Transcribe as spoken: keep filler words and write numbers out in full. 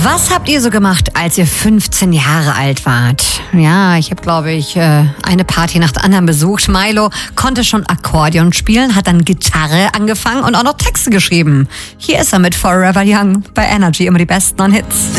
Was habt ihr so gemacht, als ihr fünfzehn Jahre alt wart? Ja, ich habe, glaube ich, eine Party nach der anderen besucht. Milo konnte schon Akkordeon spielen, hat dann Gitarre angefangen und auch noch Texte geschrieben. Hier ist er mit Forever Young bei Energy, immer die besten Hits.